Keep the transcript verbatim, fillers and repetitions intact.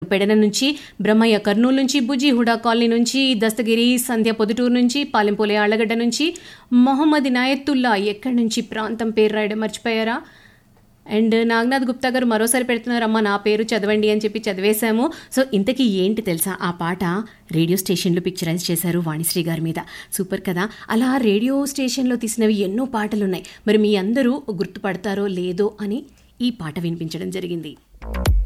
పెడన నుంచి, బ్రహ్మయ్య కర్నూలు నుంచి, బుజీ హుడా కాలనీ నుంచి, దస్తగిరి సంధ్య పొదుటూరు నుంచి, పాలెంపోలే ఆళ్లగడ్డ నుంచి, మొహమ్మద్ నాయత్తుల్లా ఎక్కడి నుంచి ప్రాంతం పేరు రాయడం మర్చిపోయారా? అండ్ నాగనాథ్ గుప్తా గారు మరోసారి పెడుతున్నారమ్మా నా పేరు చదవండి అని చెప్పి చదివేశాము. సో ఇంతకీ ఏంటి తెలుసా, ఆ పాట రేడియో స్టేషన్లో పిక్చరైజ్ చేశారు వాణిశ్రీ గారి మీద. సూపర్ కదా. అలా రేడియో స్టేషన్లో తీసినవి ఎన్నో పాటలున్నాయి. మరి మీ అందరూ గుర్తుపడతారో లేదో అని ఈ పాట వినిపించడం జరిగింది.